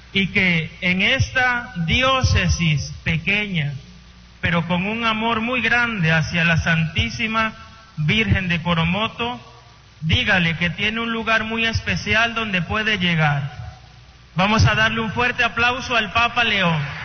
y que en esta diócesis pequeña, pero con un amor muy grande hacia la Santísima Virgen de Coromoto, dígale que tiene un lugar muy especial donde puede llegar. Vamos a darle un fuerte aplauso al Papa León.